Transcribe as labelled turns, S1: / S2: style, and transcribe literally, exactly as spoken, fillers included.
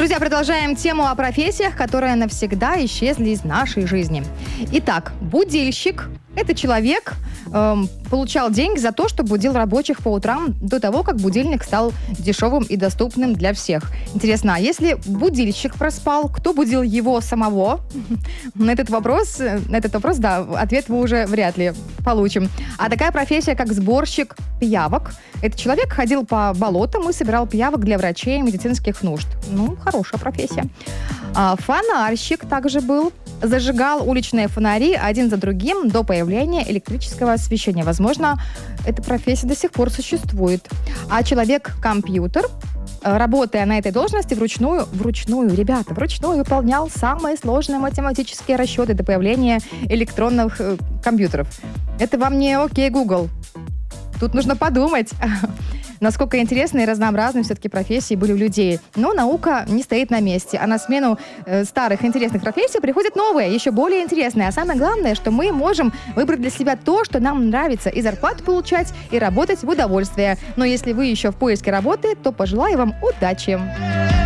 S1: Друзья, продолжаем тему о профессиях, которые навсегда исчезли из нашей жизни. Итак, будильщик – это человек, эм, получал деньги за то, что будил рабочих по утрам до того, как будильник стал дешевым и доступным для всех. Интересно, а если будильщик проспал, кто будил его самого? На этот вопрос, на этот вопрос, да, ответ мы уже вряд ли получим. А такая профессия, как сборщик пиявок. Этот человек ходил по болотам и собирал пиявок для врачей и медицинских нужд. Ну, хорошая профессия. А фонарщик также был. Зажигал уличные фонари один за другим до появления электрического освещения. Возможно, эта профессия до сих пор существует. А человек-компьютер, работая на этой должности вручную, вручную, ребята, вручную выполнял самые сложные математические расчеты до появления электронных э, компьютеров. Это вам не окей, Google. Тут нужно подумать, насколько интересные и разнообразные все-таки профессии были у людей. Но наука не стоит на месте, а на смену э, старых интересных профессий приходят новые, еще более интересные. А самое главное, что мы можем выбрать для себя то, что нам нравится, и зарплату получать, и работать в удовольствие. Но если вы еще в поиске работы, то пожелаю вам удачи.